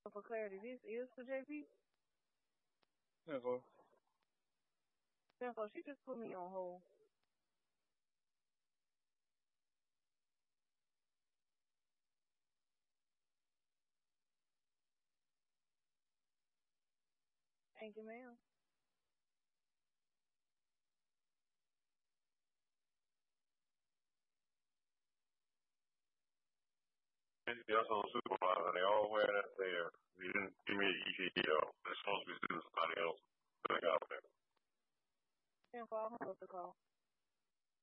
for clarity, this is for JP. Yeah, go. So she just put me on hold. Thank you, ma'am. That's on supervisor. They all wear that there. You didn't give me the EPO. They're supposed to be doing somebody else. But I got there. And for all the call.